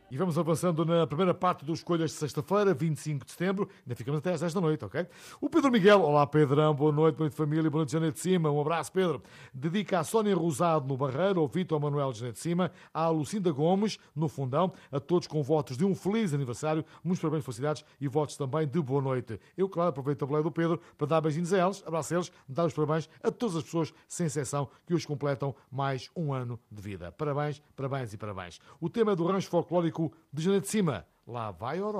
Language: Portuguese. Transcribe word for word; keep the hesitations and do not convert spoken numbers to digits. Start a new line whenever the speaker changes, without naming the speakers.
E vamos avançando na primeira parte dos Escolhas de sexta-feira, vinte e cinco de setembro. Ainda ficamos até às dez da noite, ok? O Pedro Miguel, olá Pedrão, boa noite, boa noite família, boa noite Janeiro de Cima, um abraço Pedro. Dedica a Sónia Rosado no Barreiro, ao Vitor Manuel de Janeiro de Cima, à Lucinda Gomes no Fundão, a todos com votos de um feliz aniversário, muitos parabéns, felicidades e votos também de boa noite. Eu, claro, aproveito a boleia do Pedro para dar beijinhos a eles, abraço a eles, dar os parabéns a todas as pessoas, sem exceção, que hoje completam mais um ano de vida. Parabéns, parabéns e parabéns. O tema é do rancho folclórico de Janeiro de Cima. Lá vai Aurora.